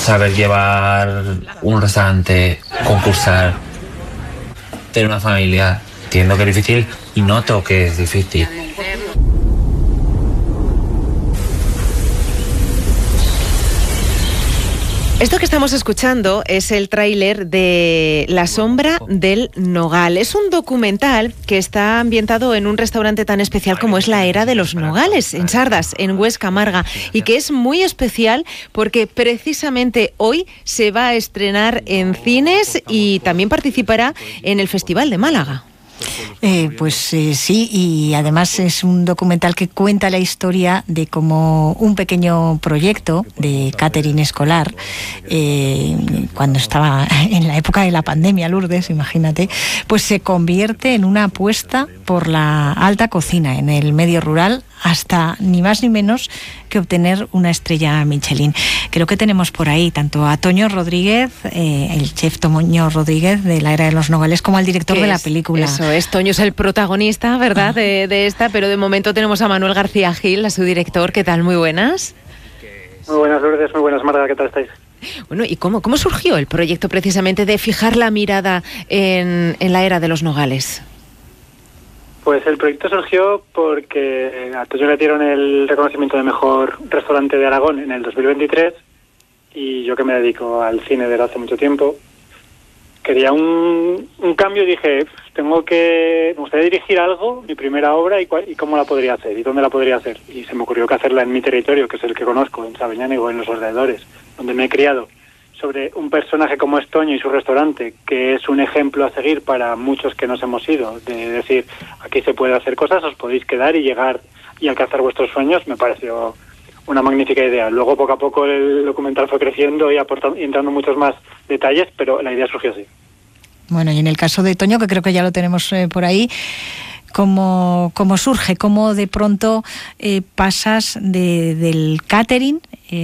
saber llevar un restaurante, concursar, tener una familia. Entiendo que es difícil y noto que es difícil. Esto que estamos escuchando es el tráiler de La sombra del Nogal. Es un documental que está ambientado en un restaurante tan especial como es la Era de los Nogales, en Sardas, en Huesca Marga, y que es muy especial porque precisamente hoy se va a estrenar en cines y también participará en el Festival de Málaga. Sí, y además es un documental que cuenta la historia de cómo un pequeño proyecto de catering escolar, cuando estaba en la época de la pandemia, Lourdes, imagínate, pues se convierte en una apuesta por la alta cocina en el medio rural, hasta ni más ni menos que obtener una estrella Michelin. Creo que tenemos por ahí tanto a Toño Rodríguez, el chef Toño Rodríguez de la Era de los Nogales, como al director de la película. Eso es, Toño es el protagonista, ¿verdad?, de esta, pero de momento tenemos a Manuel García Gil, a su director. ¿Qué tal? Muy buenas. Muy buenas, Lourdes, muy buenas, Marga, ¿qué tal estáis? Bueno, ¿y cómo surgió el proyecto precisamente de fijar la mirada en la Era de los Nogales? Pues el proyecto surgió porque a Toño le dieron el reconocimiento de mejor restaurante de Aragón en el 2023 y yo, que me dedico al cine desde hace mucho tiempo, quería un cambio y dije, me gustaría dirigir algo, mi primera obra, y cómo la podría hacer y dónde la podría hacer. Y se me ocurrió que hacerla en mi territorio, que es el que conozco, en Sabeñánigo, en los alrededores, donde me he criado, sobre un personaje como es Toño y su restaurante, que es un ejemplo a seguir para muchos que nos hemos ido, de decir, aquí se puede hacer cosas, os podéis quedar y llegar y alcanzar vuestros sueños. Me pareció una magnífica idea. Luego, poco a poco, el documental fue creciendo y entrando muchos más detalles, pero la idea surgió así. Bueno, y en el caso de Toño, que creo que ya lo tenemos por ahí, ¿cómo surge? ¿Cómo de pronto pasas del catering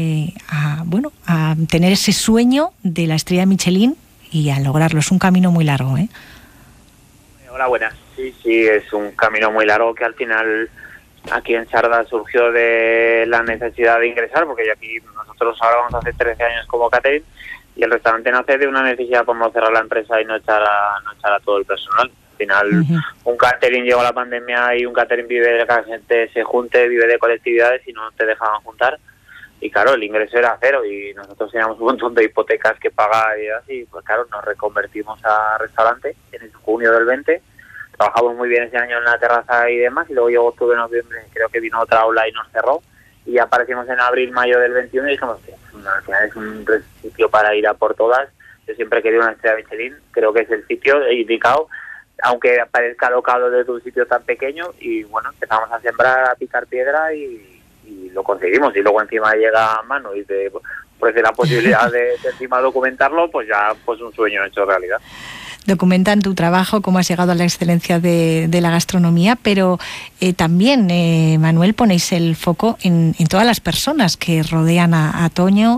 a tener ese sueño de la estrella Michelin y a lograrlo? Es un camino muy largo, ¿eh? Hola, buenas. Sí, es un camino muy largo que al final aquí en Sardas surgió de la necesidad de ingresar, porque ya aquí nosotros ahora vamos a hacer 13 años como catering y el restaurante nace de una necesidad por no cerrar la empresa y no echar a todo el personal. Al final, un catering llegó a la pandemia y un catering vive de que la gente se junte, vive de colectividades y no te dejaban juntar. Y claro, el ingreso era cero y nosotros teníamos un montón de hipotecas que pagar y así. Pues claro, nos reconvertimos a restaurante en el junio del 20. Trabajamos muy bien ese año en la terraza y demás, y luego llegó octubre, noviembre, creo que vino otra ola y nos cerró. Y ya aparecimos en abril, mayo del 21 y dijimos, al final es un sitio para ir a por todas. Yo siempre he querido una estrella Michelin, creo que es el sitio indicado, aunque parezca alocado desde un sitio tan pequeño. Y bueno, empezamos a sembrar, a picar piedra y lo conseguimos. Y luego encima llega Manu y te ofrece la posibilidad de encima documentarlo, pues ya pues un sueño hecho realidad. Documentan tu trabajo, cómo has llegado a la excelencia de la gastronomía, pero también, Manuel, ponéis el foco en todas las personas que rodean a Toño,